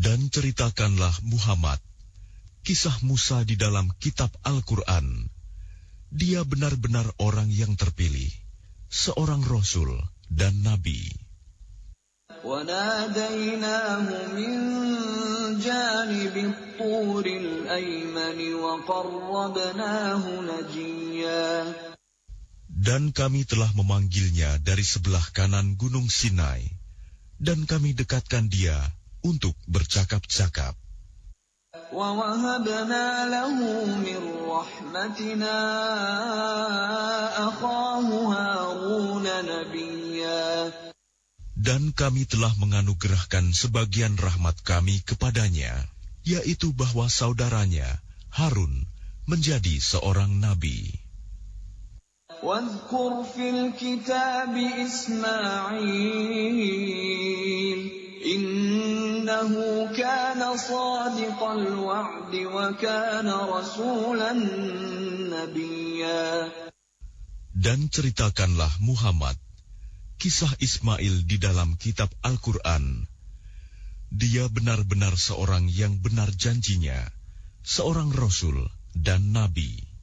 Dan ceritakanlah Muhammad kisah Musa di dalam kitab Al-Quran. Dia benar-benar orang yang terpilih, seorang Rasul dan Nabi. وَنَادَيْنَاهُ مِنْ جَانِبِ الطُّورِ الْأَيْمَنِ وَقَرَّبْنَاهُ نَجِيًّا. Dan kami telah memanggilnya dari sebelah kanan Gunung Sinai, dan kami dekatkan dia untuk bercakap-cakap. وَوَهَبْنَا لَهُ مِنْ رَحْمَتِنَا أَخَاهُ هَارُونَ نَبِيًّا. Dan kami telah menganugerahkan sebagian rahmat kami kepadanya, yaitu bahwa saudaranya Harun menjadi seorang nabi. وَاذْكُرْ فِي الْكِتَابِ إِسْمَاعِيلَ إِنَّهُ كَانَ صَادِقَ الْوَعْدِ وَكَانَ رَسُولًا نَبِيًّا. Dan ceritakanlah Muhammad kisah Ismail di dalam kitab Al-Quran. Dia benar-benar seorang yang benar janjinya, seorang Rasul dan Nabi.